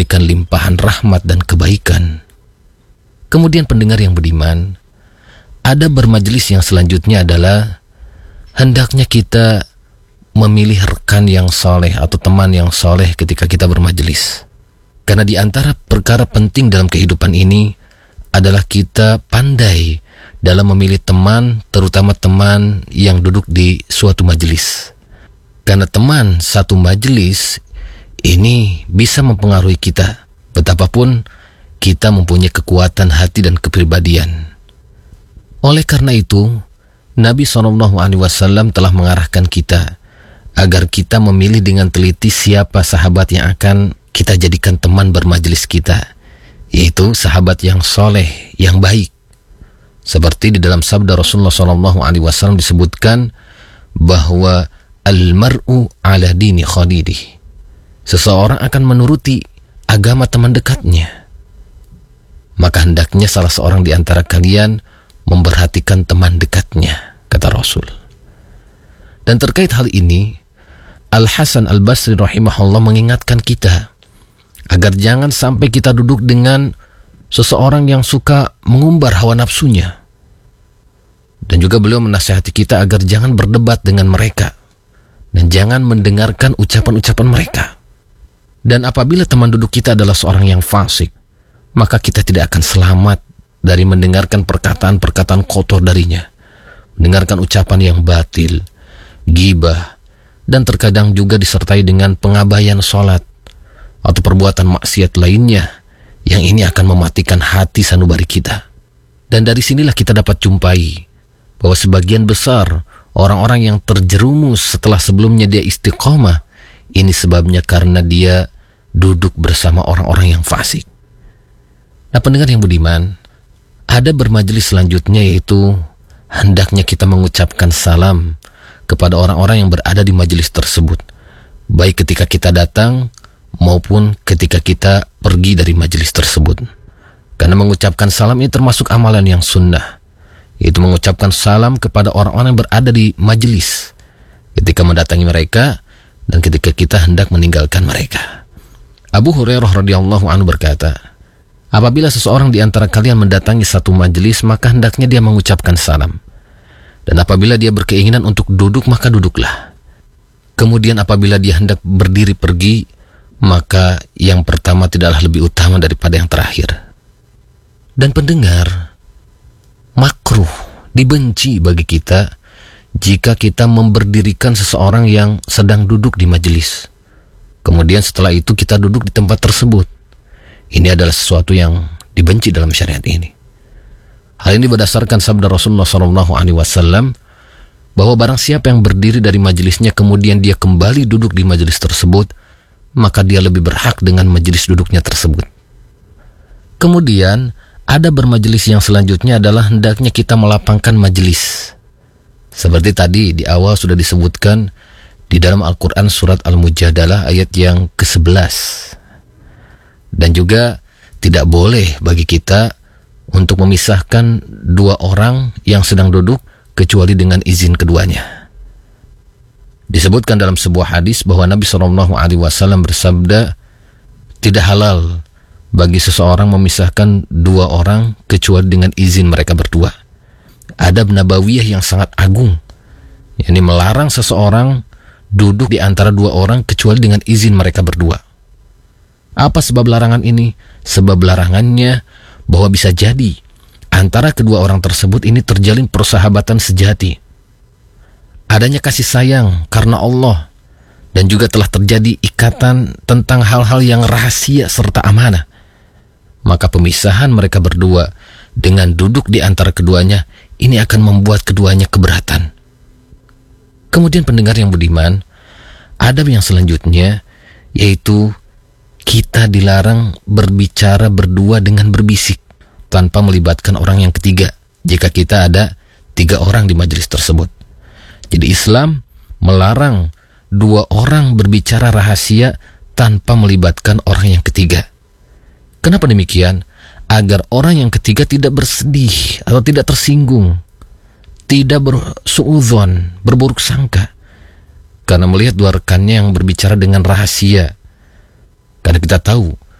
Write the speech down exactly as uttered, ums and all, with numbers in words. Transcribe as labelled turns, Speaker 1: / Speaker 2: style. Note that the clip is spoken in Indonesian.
Speaker 1: memberikan limpahan rahmat dan kebaikan. Kemudian pendengar yang beriman, ada bermajelis yang selanjutnya adalah hendaknya kita memilih rekan yang soleh atau teman yang soleh ketika kita bermajelis. Karena di antara perkara penting dalam kehidupan ini adalah kita pandai dalam memilih teman, terutama teman yang duduk di suatu majelis. Karena teman satu majelis ini bisa mempengaruhi kita, betapapun kita mempunyai kekuatan hati dan kepribadian. Oleh karena itu, Nabi shallallahu alaihi wasallam telah mengarahkan kita agar kita memilih dengan teliti siapa sahabat yang akan kita jadikan teman bermajelis kita, yaitu sahabat yang soleh, yang baik. Seperti di dalam sabda Rasulullah shallallahu alaihi wasallam disebutkan bahwa al-mar'u ala dini khalidih. Seseorang akan menuruti agama teman dekatnya. Maka hendaknya salah seorang di antara kalian memperhatikan teman dekatnya, kata Rasul. Dan terkait hal ini, Al-Hasan Al-Basri rahimahullah mengingatkan kita agar jangan sampai kita duduk dengan seseorang yang suka mengumbar hawa nafsunya. Dan juga beliau menasihati kita agar jangan berdebat dengan mereka dan jangan mendengarkan ucapan-ucapan mereka. Dan apabila teman duduk kita adalah seorang yang fasik, maka kita tidak akan selamat dari mendengarkan perkataan-perkataan kotor darinya, mendengarkan ucapan yang batil, ghibah, dan terkadang juga disertai dengan pengabaian sholat atau perbuatan maksiat lainnya yang ini akan mematikan hati sanubari kita. Dan dari sinilah kita dapat jumpai bahwa sebagian besar orang-orang yang terjerumus setelah sebelumnya dia istiqomah, ini sebabnya karena dia duduk bersama orang-orang yang fasik. Nah, pendengar yang budiman, ada bermajelis selanjutnya, yaitu hendaknya kita mengucapkan salam kepada orang-orang yang berada di majelis tersebut, baik ketika kita datang maupun ketika kita pergi dari majelis tersebut. Karena mengucapkan salam ini termasuk amalan yang sunnah, yaitu mengucapkan salam kepada orang-orang yang berada di majelis ketika mendatangi mereka dan ketika kita hendak meninggalkan mereka. Abu Hurairah radhiyallahu anhu berkata, apabila seseorang di antara kalian mendatangi satu majelis, maka hendaknya dia mengucapkan salam. Dan apabila dia berkeinginan untuk duduk, maka duduklah. Kemudian apabila dia hendak berdiri pergi, maka yang pertama tidaklah lebih utama daripada yang terakhir. Dan pendengar, makruh, dibenci bagi kita jika kita memberdirikan seseorang yang sedang duduk di majelis. Kemudian setelah itu kita duduk di tempat tersebut. Ini adalah sesuatu yang dibenci dalam syariat ini. Hal ini berdasarkan sabda Rasulullah shallallahu alaihi wasallam bahwa barang siapa yang berdiri dari majelisnya kemudian dia kembali duduk di majelis tersebut, maka dia lebih berhak dengan majelis duduknya tersebut. Kemudian ada bermajelis yang selanjutnya adalah hendaknya kita melapangkan majelis. Seperti tadi di awal sudah disebutkan di dalam Al-Quran surat Al-Mujadalah ayat yang kesebelas. Dan juga tidak boleh bagi kita untuk memisahkan dua orang yang sedang duduk kecuali dengan izin keduanya. Disebutkan dalam sebuah hadis bahwa Nabi shallallahu alaihi wasallam bersabda, tidak halal bagi seseorang memisahkan dua orang kecuali dengan izin mereka berdua. Adab nabawiyah yang sangat agung, yakni melarang seseorang duduk di antara dua orang kecuali dengan izin mereka berdua. Apa sebab larangan ini? Sebab larangannya bahwa bisa jadi antara kedua orang tersebut ini terjalin persahabatan sejati, adanya kasih sayang karena Allah, dan juga telah terjadi ikatan tentang hal-hal yang rahasia serta amanah. Maka pemisahan mereka berdua dengan duduk di antara keduanya ini akan membuat keduanya keberatan. Kemudian pendengar yang budiman, adab yang selanjutnya yaitu kita dilarang berbicara berdua dengan berbisik tanpa melibatkan orang yang ketiga jika kita ada tiga orang di majelis tersebut. Jadi Islam melarang dua orang berbicara rahasia tanpa melibatkan orang yang ketiga. Kenapa demikian? Agar orang yang ketiga tidak bersedih atau tidak tersinggung, tidak bersuudzon, berburuk sangka karena melihat dua rekannya yang berbicara dengan rahasia. Karena kita tahu